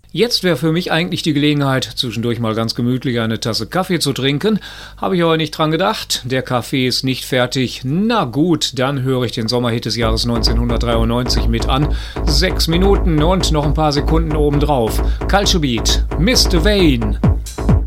Jetzt wäre für mich eigentlich die Gelegenheit, zwischendurch mal ganz gemütlich eine Tasse Kaffee zu trinken. Habe ich aber nicht dran gedacht. Der Kaffee ist nicht fertig. Na gut, dann höre ich den Sommerhit des Jahres 1993 mit an. 6 Minuten und noch ein paar Sekunden obendrauf. Culture Beat, Mr. Vane.